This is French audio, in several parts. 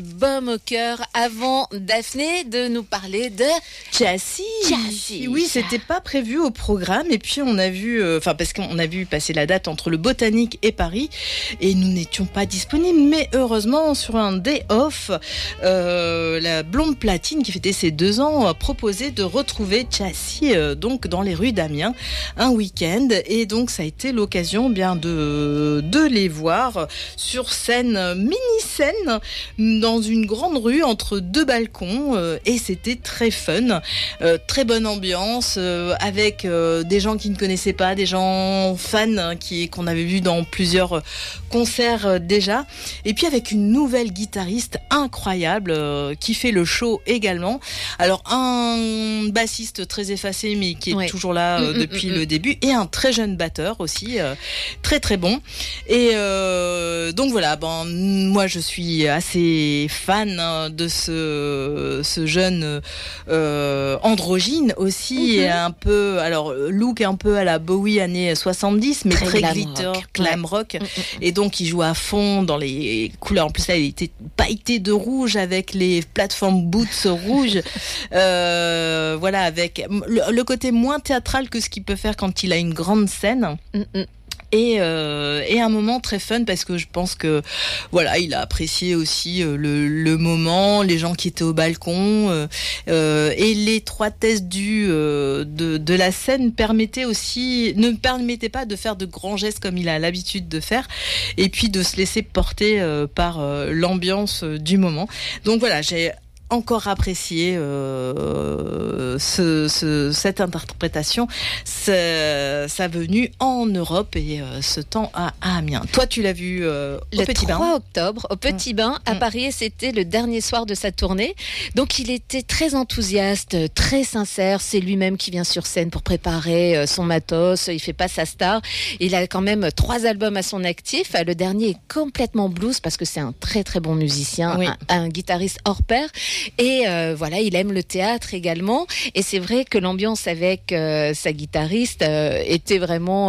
Baume au cœur avant Daphné de nous parler de Chassis. Oui, c'était pas prévu au programme et puis on a vu, parce qu'on a vu passer la date entre le Botanique et Paris et nous n'étions pas disponibles. Mais heureusement, sur un day off, la Blonde Platine qui fêtait ses 2 ans a proposé de retrouver Chassis donc dans les rues d'Amiens un week-end et donc ça a été l'occasion bien de les voir sur scène, mini-scène dans une grande rue entre 2 balcons et c'était très fun, très bonne ambiance avec des gens qui ne connaissaient pas, des gens fans qu'on avait vu dans plusieurs concerts déjà et puis avec une nouvelle guitariste incroyable qui fait le show également. Alors un bassiste très effacé mais qui est toujours là depuis le début et un très jeune batteur aussi très très bon et donc voilà, moi je suis assez fan de ce jeune androgyne aussi, et un peu, alors look un peu à la Bowie années 70, mais très glitter, glam rock. Et donc il joue à fond dans les couleurs. En plus là, il était pailleté de rouge avec les plateformes boots rouges. Voilà, avec le côté moins théâtral que ce qu'il peut faire quand il a une grande scène. Et un moment très fun parce que je pense que voilà, il a apprécié aussi le moment, les gens qui étaient au balcon et l'étroitesse de la scène ne permettait pas de faire de grands gestes comme il a l'habitude de faire et puis de se laisser porter par l'ambiance du moment. Donc voilà, j'ai encore apprécié cette interprétation, sa venue en Europe et ce temps à Amiens. Toi, tu l'as vu le Petit Bain 3 octobre au Petit Bain à Paris et c'était le dernier soir de sa tournée. Donc il était très enthousiaste, très sincère. C'est lui-même qui vient sur scène pour préparer son matos. Il fait pas sa star. Il a quand même 3 albums à son actif. Le dernier est complètement blues parce que c'est un très très bon musicien, un guitariste hors pair. Et voilà, il aime le théâtre également. Et c'est vrai que l'ambiance avec sa guitariste était vraiment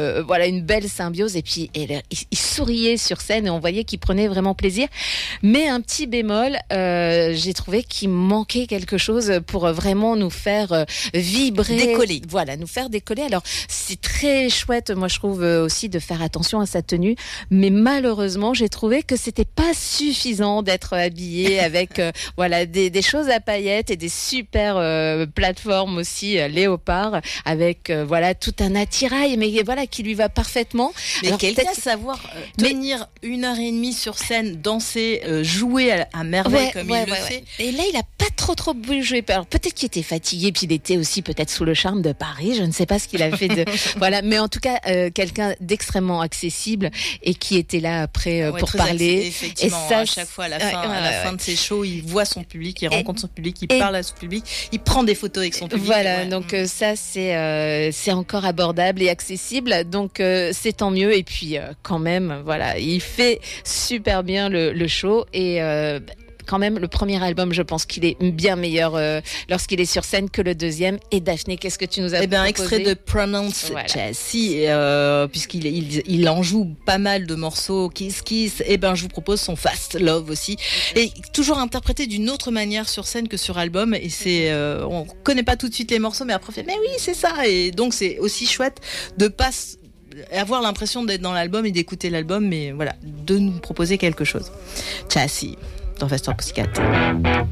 une belle symbiose. Et puis il souriait sur scène et on voyait qu'il prenait vraiment plaisir. Mais un petit bémol, j'ai trouvé qu'il manquait quelque chose pour vraiment nous faire vibrer, décoller. Voilà, nous faire décoller. Alors c'est très chouette, moi je trouve aussi de faire attention à sa tenue. Mais malheureusement, j'ai trouvé que c'était pas suffisant d'être habillé avec des choses à paillettes et des super plateformes aussi léopard avec tout un attirail mais qui lui va parfaitement. Mais alors, quelqu'un savoir tenir 1h30 sur scène, danser, jouer à merveille comme il le fait. Et là il a pas trop bougé. Alors peut-être qu'il était fatigué puis il était aussi peut-être sous le charme de Paris, je ne sais pas ce qu'il a fait de mais en tout cas quelqu'un d'extrêmement accessible et qui était là après pour parler. Effectivement, et ça, à chaque fois à la fin de ses shows, il voit son public, il rencontre son public, il parle à son public, il prend des photos avec son public. Voilà, donc ça c'est encore abordable et accessible, donc c'est tant mieux. Et puis quand même, il fait super bien le show et quand même, le premier album, je pense qu'il est bien meilleur lorsqu'il est sur scène que le deuxième. Et Daphné, qu'est-ce que tu nous as proposé ? Extrait de Pronounce Chassis, puisqu'il en joue pas mal de morceaux, Kiss Kiss, je vous propose son Fast Love aussi. Et toujours interprété d'une autre manière sur scène que sur album. Et on connaît pas tout de suite les morceaux, mais après on fait, mais oui, c'est ça. Et donc c'est aussi chouette de pas avoir l'impression d'être dans l'album et d'écouter l'album, mais voilà, de nous proposer quelque chose. Chassis. Dans Faster Pussycat.